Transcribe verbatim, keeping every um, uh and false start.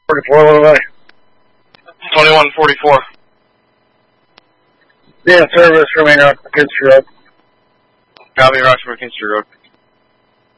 forty-four, what away? twenty-one forty-four. Yeah, service remain up Kinster Road. Copy, Rochester, Kinster Road.